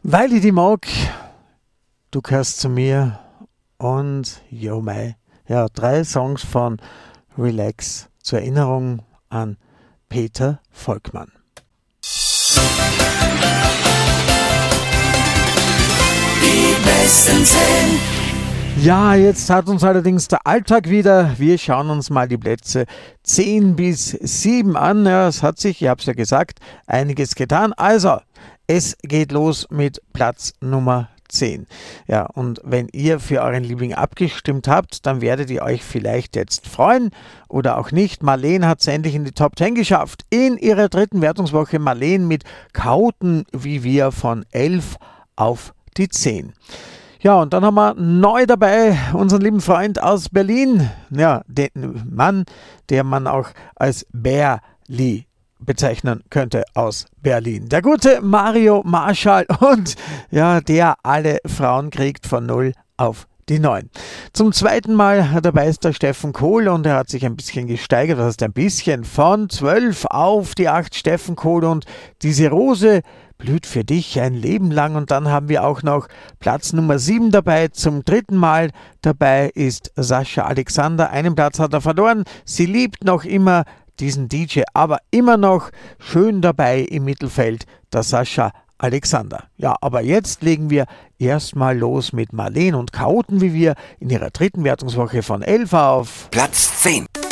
Weil ich die mag, du gehörst zu mir und Yo Mai. Ja, 3 Songs von Relax zur Erinnerung an Peter Volkmann. Die besten 10. Ja, jetzt hat uns allerdings der Alltag wieder. Wir schauen uns mal die Plätze 10 bis 7 an. Ja, es hat sich, ich habe es ja gesagt, einiges getan. Also, es geht los mit Platz Nummer 10. Ja, und wenn ihr für euren Liebling abgestimmt habt, dann werdet ihr euch vielleicht jetzt freuen oder auch nicht. Marleen hat es endlich in die Top 10 geschafft. In ihrer 3. Wertungswoche Marleen mit Chaoten wie wir von 11 auf die 10. Ja, und dann haben wir neu dabei unseren lieben Freund aus Berlin. Ja, den Mann, der man auch als Bärli bezeichnen könnte aus Berlin. Der gute Mario Marschall und ja, der alle Frauen kriegt von 0 auf die 9. Zum 2. Mal dabei ist der Steffen Kohl und er hat sich ein bisschen gesteigert, das heißt ein bisschen von 12 auf die 8. Steffen Kohl und diese Rose blüht für dich ein Leben lang. Und dann haben wir auch noch Platz Nummer 7 dabei. Zum 3. Mal dabei ist Sascha Alexander. Einen Platz hat er verloren. Sie liebt noch immer diesen DJ, aber immer noch schön dabei im Mittelfeld, der Sascha Alexander. Ja, aber jetzt legen wir erstmal los mit Marleen und Chaoten wie wir in ihrer 3. Wertungswoche von 11 auf Platz 10.